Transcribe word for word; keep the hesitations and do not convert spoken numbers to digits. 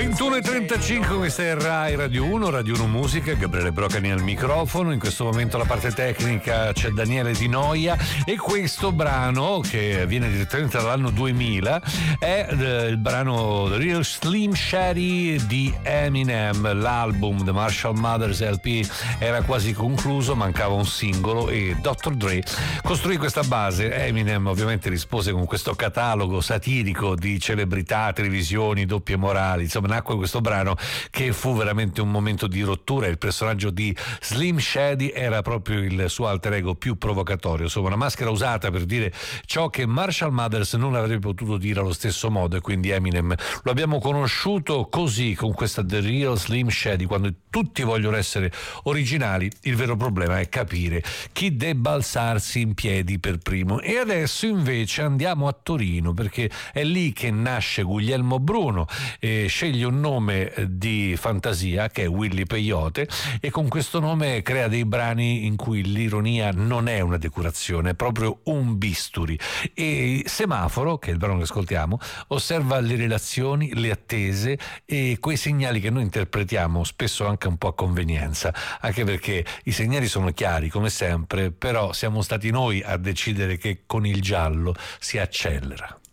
ventuno e trentacinque, questa è Rai Radio uno, Radio uno Musica, Gabriele Brocani al microfono. In questo momento alla parte tecnica c'è Daniele Di Noia e questo brano, che viene direttamente dall'anno duemila, è il brano The Real Slim Shady di Eminem. L'album The Marshall Mathers L P era quasi concluso, mancava un singolo e doctor Dre costruì questa base. Eminem ovviamente rispose con questo catalogo satirico di celebrità, televisioni, doppie morali. Insomma, nacque questo brano che fu veramente un momento di rottura. Il personaggio di Slim Shady era proprio il suo alter ego più provocatorio, insomma una maschera usata per dire ciò che Marshall Mathers non avrebbe potuto dire allo stesso modo, e quindi Eminem lo abbiamo conosciuto così, con questa The Real Slim Shady. Quando tutti vogliono essere originali, il vero problema è capire chi debba alzarsi in piedi per primo. E adesso invece andiamo a Torino, perché è lì che nasce Guglielmo Bruno, e sceglie un nome di fantasia che è Willy Peyote, e con questo nome crea dei brani in cui l'ironia non è una decorazione, è proprio un bisturi. E Semaforo, che è il brano che ascoltiamo, osserva le relazioni, le attese e quei segnali che noi interpretiamo spesso anche un po' a convenienza, anche perché i segnali sono chiari come sempre, però siamo stati noi a decidere che con il giallo si accelera.